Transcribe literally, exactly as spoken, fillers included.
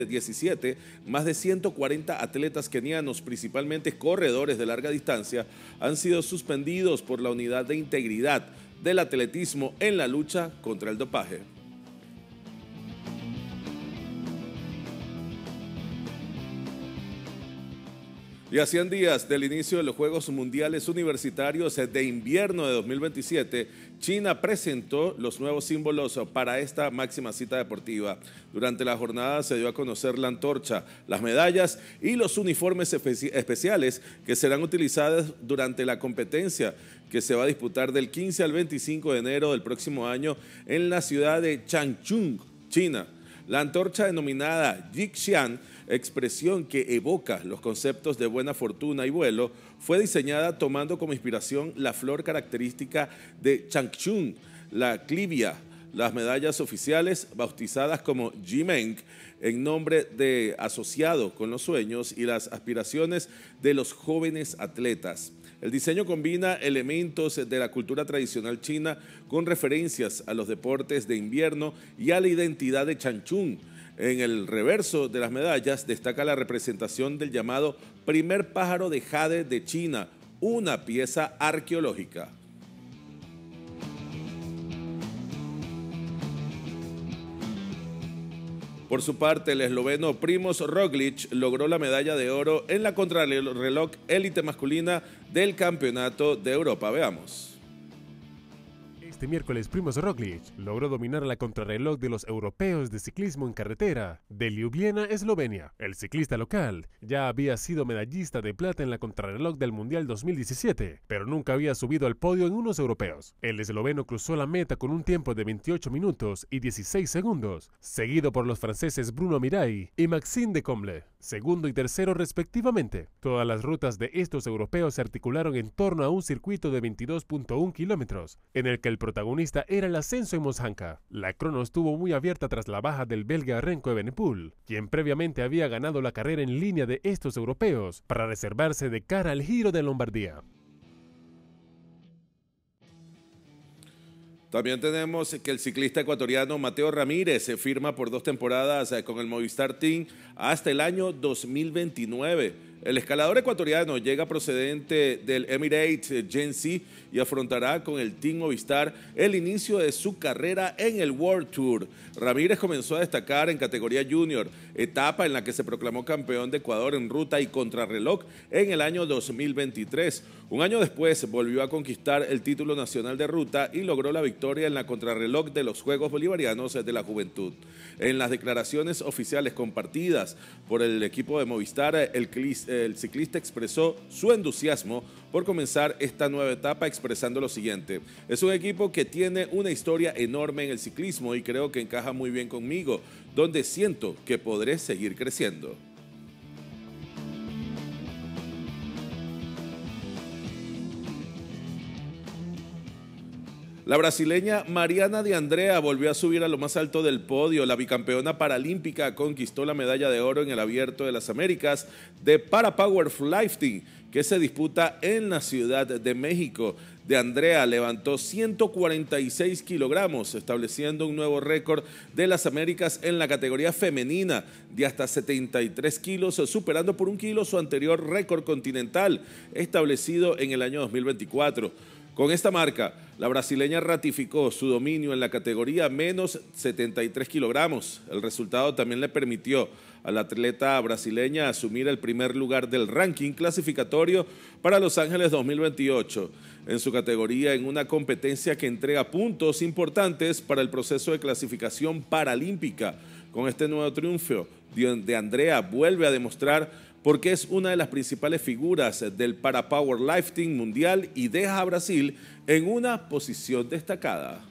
diecisiete, más de ciento cuarenta atletas kenianos, principalmente corredores de larga distancia, han sido suspendidos por la Unidad de Integridad del Atletismo en la lucha contra el dopaje. Y a cien días del inicio de los Juegos Mundiales Universitarios de Invierno de dos mil veintisiete, China presentó los nuevos símbolos para esta máxima cita deportiva. Durante la jornada se dio a conocer la antorcha, las medallas y los uniformes especiales que serán utilizados durante la competencia que se va a disputar del quince al veinticinco de enero del próximo año en la ciudad de Changchun, China. La antorcha denominada Yixian, expresión que evoca los conceptos de buena fortuna y vuelo, fue diseñada tomando como inspiración la flor característica de Changchun, la clivia. Las medallas oficiales, bautizadas como Jimeng, en nombre de asociado con los sueños y las aspiraciones de los jóvenes atletas. El diseño combina elementos de la cultura tradicional china con referencias a los deportes de invierno y a la identidad de Changchun. En el reverso de las medallas destaca la representación del llamado primer pájaro de jade de China, una pieza arqueológica. Por su parte, el esloveno Primož Roglič logró la medalla de oro en la contrarreloj élite masculina del Campeonato de Europa. Veamos. Este miércoles, Primož Roglič logró dominar la contrarreloj de los europeos de ciclismo en carretera de Ljubljana, Eslovenia. El ciclista local ya había sido medallista de plata en la contrarreloj del Mundial dos mil diecisiete, pero nunca había subido al podio en unos europeos. El esloveno cruzó la meta con un tiempo de veintiocho minutos y dieciséis segundos, seguido por los franceses Bruno Miray y Maxime de Comble, segundo y tercero respectivamente. Todas las rutas de estos europeos se articularon en torno a un circuito de veintidós punto uno kilómetros, en el que el protagonista era el ascenso en Moshanka. La crono estuvo muy abierta tras la baja del belga Remco Evenepoel, quien previamente había ganado la carrera en línea de estos europeos para reservarse de cara al Giro de Lombardía. También tenemos que el ciclista ecuatoriano Mateo Ramírez se firma por dos temporadas con el Movistar Team hasta el año dos mil veintinueve. El escalador ecuatoriano llega procedente del Emirates Gen Z y afrontará con el Team Movistar el inicio de su carrera en el World Tour. Ramírez comenzó a destacar en categoría junior, etapa en la que se proclamó campeón de Ecuador en ruta y contrarreloj en el año dos mil veintitrés. Un año después volvió a conquistar el título nacional de ruta y logró la victoria en la contrarreloj de los Juegos Bolivarianos de la Juventud. En las declaraciones oficiales compartidas por el equipo de Movistar, el, el ciclista expresó su entusiasmo por comenzar esta nueva etapa expresando lo siguiente: es un equipo que tiene una historia enorme en el ciclismo y creo que encaja muy bien conmigo, donde siento que podré seguir creciendo. La brasileña Mariana de Andrea volvió a subir a lo más alto del podio. La bicampeona paralímpica conquistó la medalla de oro en el Abierto de las Américas de Parapowerlifting, que se disputa en la Ciudad de México. De Andrea levantó ciento cuarenta y seis kilogramos, estableciendo un nuevo récord de las Américas en la categoría femenina de hasta setenta y tres kilos, superando por un kilo su anterior récord continental, establecido en el año dos mil veinticuatro. Con esta marca, la brasileña ratificó su dominio en la categoría menos setenta y tres kilogramos. El resultado también le permitió a la atleta brasileña asumir el primer lugar del ranking clasificatorio para Los Ángeles dos mil veintiocho en su categoría, en una competencia que entrega puntos importantes para el proceso de clasificación paralímpica. Con este nuevo triunfo, de Andrea vuelve a demostrar porque es una de las principales figuras del parapowerlifting mundial y deja a Brasil en una posición destacada.